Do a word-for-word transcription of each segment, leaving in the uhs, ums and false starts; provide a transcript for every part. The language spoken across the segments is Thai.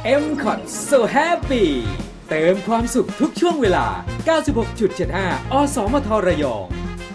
เอ็ม คอท So Happy เติมความสุขทุกช่วงเวลา เก้าสิบหกจุดเจ็ดห้า อสมทระยอง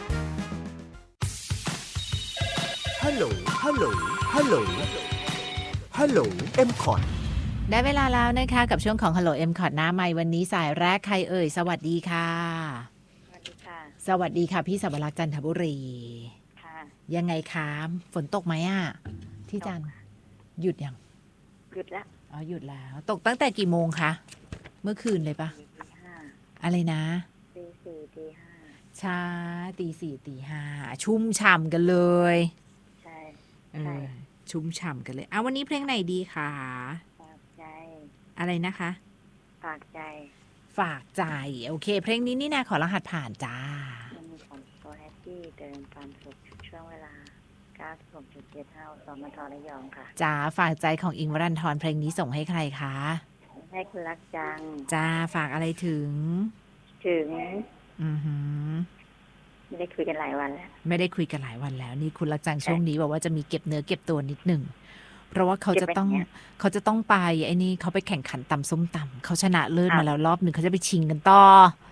ฮัลโหลฮัลโหลฮัลโหลฮัลโหล เอ็ม คอทได้เวลาแล้วนะคะกับช่วงของ Hello เอ็ม คอท หน้าใหม่วันนี้สายแรกใครเอ่ยสวัสดีค่ะสวัสดีค่ะสวัสดีค่ะพี่สวรักษ์จันทบุรีค่ะยังไงคะฝนตกไหมอ่ะที่จันทร์หยุดยังหยุดแล้วอ๋อหยุดแล้วตกตั้งแต่กี่โมงคะเมื่อคืนเลยปะตีห้าอะไรนะตีสี่ตีห้าช้าตีสี่ตีห้าชุ่มฉ่ำกันเลยใช่เออชุ่มฉ่ำกันเลยอ่ะวันนี้เพลงไหนดีคะฝากใจอะไรนะคะฝากใจฝากใจโอเคเพลงนี้นี่นะขอรหัสผ่านจ้ามันมีของโซแฮปปี้เติมความสุขช่วงเวลา เก้าสิบหกจุดเจ็ดห้า สมทระยองค่ะจ้าฝากใจของอิงค์ วรันธรเพลงนี้ส่งให้ใครคะให้คุณรักจังจ้าฝากอะไรถึงถึงอือหือไม่ได้คุยกันหลายวันแล้วไม่ได้คุยกันหลายวันแล้วนี่คุณรักจังช่วงนี้บอกว่าจะมีเก็บเนื้อเก็บตัวนิดหนึ่งเพราะว่าเขาจะต้องเขาจะต้องไปไอ้นี่เขาไปแข่งขันตำส้มตำเขาชนะเลิศมาแล้วรอบหนึ่งเขาจะไปชิงกันต่อ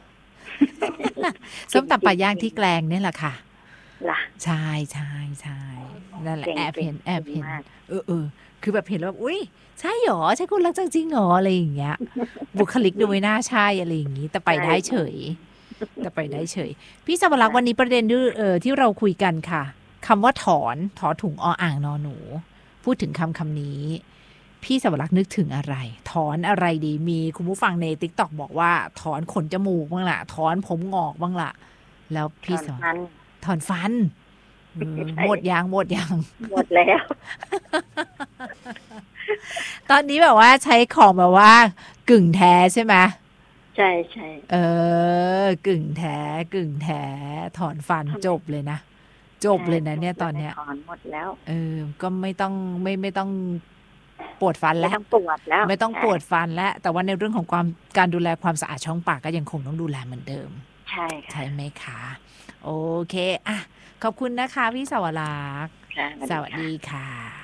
ส้มตำปลาย่างที่แกลงเนี่ยแหละค่ะล่ะใช่ใช่ใช่นั่นแหละแอบเห็นแอบเห็นเออเออคือแบบเห็นแล้วแบบอุ้ยใช่หรอใช่คุณรักจังจริงหรออะไรอย่างเงี้ยบุคลิกดูไม่น่าใช่อะไรอย่างงี้แต่ไปได้เฉยแต่ไปได้เฉยพี่สวรักษ์วันนี้ประเด็นที่เออที่เราคุยกันค่ะคำว่าถอนถอถุงออ่างนอหนูพูดถึงคำคำนี้พี่สวรักษ์นึกถึงอะไรถอนอะไรดีมีคุณผู้ฟังใน ติ๊กต็อก บอกว่าถอนขนจมูกบ้างล่ะถอนผมงอกบ้างล่ะแล้วพี่สวรักษ์ถอนฟันหมดยางหมดยางหมดแล้วตอนนี้แบบว่าใช้ของแบบว่ากึ่งแท้ใช่ไหมใช่ใช่เออกึ่งแท้กึ่งแท้ถอนฟันจบเลยนะจบเลยนะเนี่ยตอนเนี้ยถอนหมดแล้วเออก็ไม่ต้องไม่ไม่ต้องปวดฟันแล้วไม่ต้องปวดแล้วไม่ต้องปวดฟันแล้วแต่ว่าในเรื่องของความการดูแลความสะอาดช่องปากก็ยังคงต้องดูแลเหมือนเดิมใช่ใช่ไหมคะโอเคอ่ะขอบคุณนะคะพี่สวรักษ์สวัสดีค่ะ